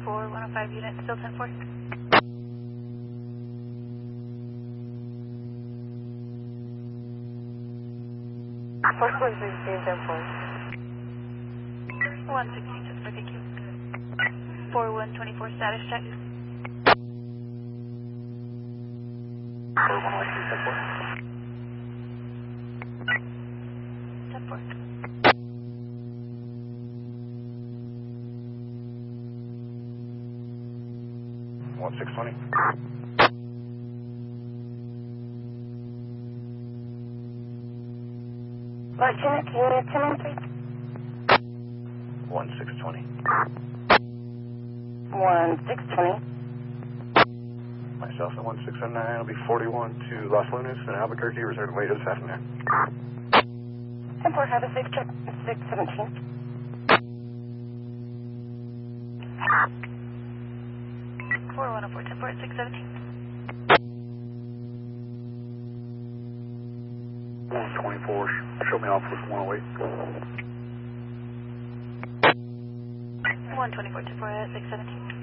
4, 105 unit, still 10-4. 116, 10-4, thank you. 4124, status check. 10-4. 1620. Lieutenant, can you come in, please? 1620. 1620. Myself at 1609 will be 41 to Los Lunas and Albuquerque, reserved later this afternoon. 10-4, have a safe trip, 617. 4104, 10-4 at 617. 124, show me off with 108. 124, 10-4 at 617.